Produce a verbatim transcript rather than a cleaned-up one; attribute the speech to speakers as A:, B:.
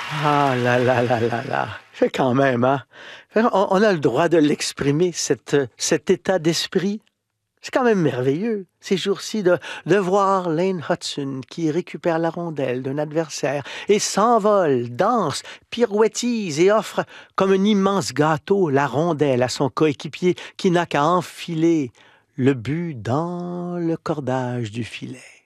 A: Ah là là là là là! Fait quand même, hein? Fait on on a le droit de l'exprimer, cet, heu, cet état d'esprit. C'est quand même merveilleux, ces jours-ci, de de voir Lane Hudson qui récupère la rondelle d'un adversaire et s'envole, danse, pirouettise et offre comme un immense gâteau la rondelle à son coéquipier qui n'a qu'à enfiler le but dans le cordage du filet.